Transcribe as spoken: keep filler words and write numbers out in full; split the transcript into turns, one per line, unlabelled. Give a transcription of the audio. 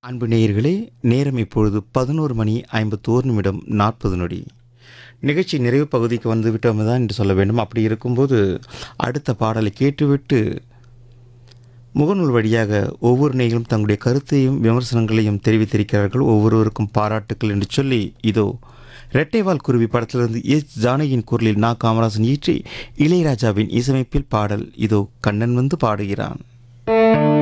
அன்பு நேயர்களே, நேரம் இப்பொழுது பதினொரு மணி ஐம்பத்தொன்று நிமிடம் நாற்பது நொடி. நிகழ்ச்சி நிறைவு பகுதிக்கு வந்து விட்டோம் தான் என்று சொல்ல வேண்டும். அப்படி இருக்கும்போது அடுத்த பாடலை கேட்டுவிட்டு முகநூல் வழியாக ஒவ்வொரு நேயர்களும் தங்களுடைய கருத்தையும் விமர்சனங்களையும் தெரிவித்திருக்கிறார்கள். ஒவ்வொருவருக்கும் பாராட்டுக்கள் என்று சொல்லி இதோ இரட்டைவால் குருவி படத்திலிருந்து எஸ் ஜானகியின் குரலில் நா காமராசன் இயற்றி இளையராஜாவின் இசையமைப்பில் பாடல் இதோ கண்ணன் வந்து பாடுகிறான்.